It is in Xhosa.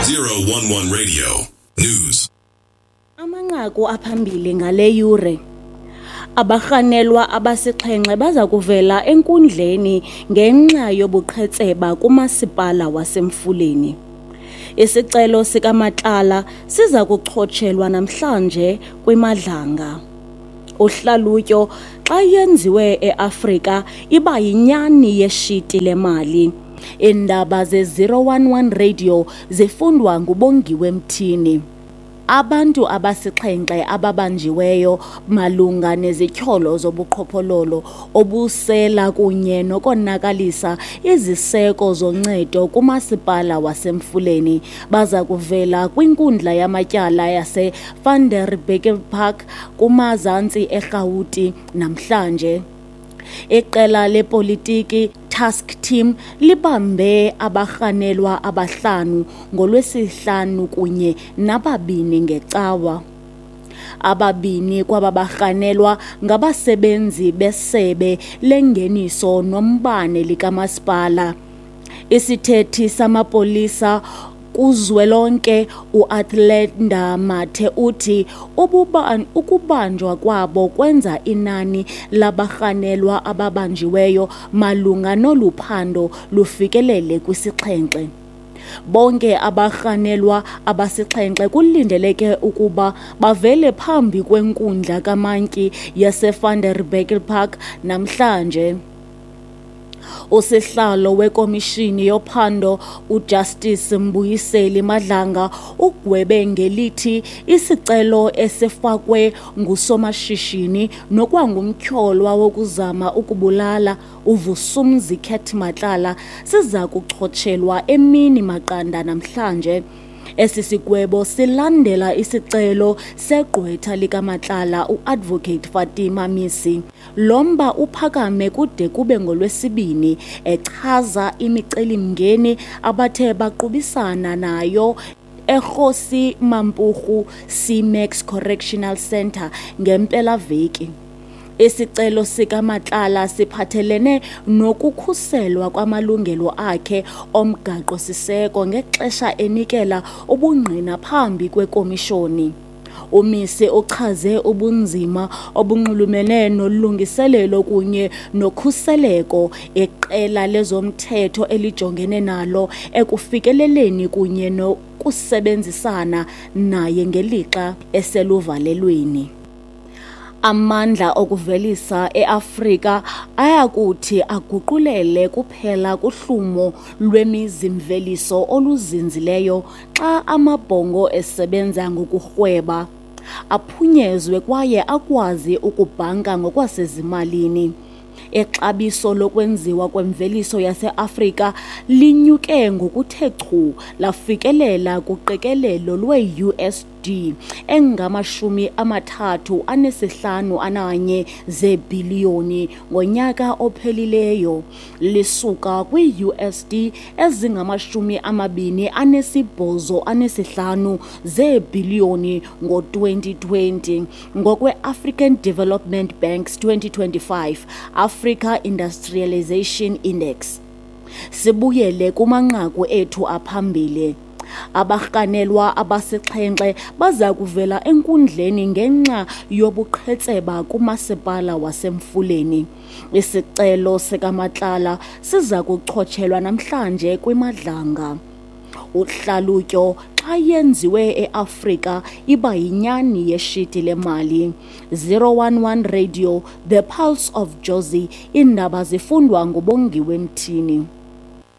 011 Radio News. Amanqaku aphambili ngale yure. Abarhanelwa abasixhenxe baza kuvela enkundleni ngenxa yobuqhetseba kumasipala waseMfuleni. Isicelo sikaMatlala siza kuchotshelwa namhlanje kwiMadlanga. Uhlalutyo xa yenziwe eAfrika iba yinyani yeshiti lemali. Iindaba ze-011 Radio zifundwa nguBongiwe Mthini. Abantu abasixhenxe ababanjiweyo malunga nezityholo zobuqhophololo obusela kunye nokonakalisa iziseko zoncedo kumasipala waseMfuleni baza kuvela kwinkundla yamatyala yase-Vanderbijlpark kumazantsi eRhawuti namhlanje. Iqela lepolitiki Task Team libambe abarhanelwa abahlanu ngoLwesihlanu kunye nababini ngeCawa. Ababini kwaba barhanelwa ngabasebenzi besebe lengeniso nombane likamasipala. Isithethi samapolisa kuzwelonke uAthlenda Mathe uthi ukubanjwa kwabo kwenza inani labarhanelwa ababanjiweyo malunga noluphando lufikelele kwisixhenxe. Bonke abarhanelwa abasixhenxe kulindeleke ukuba bavele phambi kwenkundla kaMantyi yaseVanderbijlpark namhlanje. Usihlalo wekomishini yophando uJustice Mbuyiseli Madlanga ugwebe ngelithi isicelo esifakwe ngusomashishini nokwangumtyholwa wokuzama ukubulala uVusumuzi Cat Matlala siza kuchotshelwa emini maqanda namhlanje. Esi sigwebo silandela isicelo segqwetha likaMatlala uAdvocate Fatima Misi. Lomba uphakame kude kube ngoLwesibini echaza imicelimngeni abathe baqubisana nayo eRhosi Mampuru C-Max Correctional Centre ngempelaveki. Isicelo sikaMatlala siphathelene nokukhuselwa kwamalungelo akhe omgaqo-siseko ngexesha enikela ubungqina phambi kwekomishoni. Umisi uchaze ubunzima obunxulumene nolungiselelo kunye nokhuseleko iqela lezomthetho elijongene nalo ekufikeleleni kunye nokusebenzisana naye ngelixa eseluvalelweni. Amandla okuvelisa eAfrika ayakuthi aguqulele kuphela kuhlumo lwemizi-mveliso oluzinzileyo xa amabhongo esebenza ngokurhweba, aphunyezwe kwaye akwazi ukubhanka ngokwasezimalini. Ixabiso lokwenziwa kwemveliso yaseAfrika linyuke ngokuthe chu lafikelela kuqikelelo lwe-USD engama-35.1 zeebhiliyoni ngonyaka ophelileyo, lisuka kwi-USD ezingama-28.5 zeebhiliyoni ngo-2020 ngokwe-African Development Bank's 2025 Africa Industrialization Index. Sibuyele kumanqaku ethu aphambili. Abarhanelwa abasixhenxe baza kuvela enkundleni ngenxa yobuqhetseba kumasipala waseMfuleni. Isicelo sikaMatlala siza kuchotshelwa namhlanje kwiMadlanga. Uhlalutyo xa yenziwe eAfrika iba yinyani yeshiti lemali. 011 Radio, The Pulse of Jozi, iindaba zifundwa nguBongiwe Mthini.